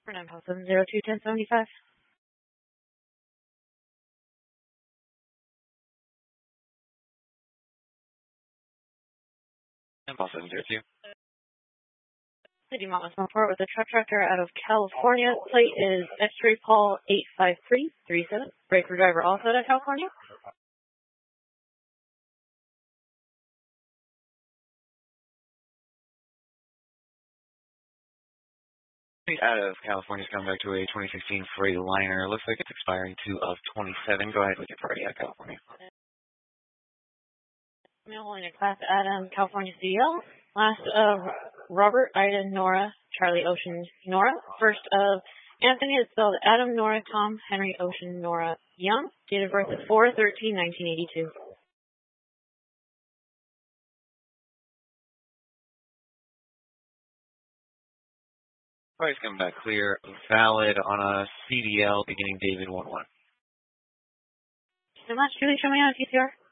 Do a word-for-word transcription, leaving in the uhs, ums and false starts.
For nine five seven zero two ten seventy five. nine five seven zero two. City Mountain Report with a truck tractor out of California. Plate is X-ray Paul eight five three three seven. Breaker driver also out of California. Out of California is coming back to a twenty sixteen Freightliner. Looks like it's expiring two of twenty-seven. Go ahead with your party out of California. Mail in a class Adam, California C L. Last of Robert, Ida, Nora, Charlie, Ocean, Nora. First of Anthony is spelled Adam, Nora, Tom, Henry, Ocean, Nora, Young. Date of birth is four thirteen nineteen eighty-two. Price coming back clear, valid on a C D L beginning David one one. So much, Julie, show me on T C R.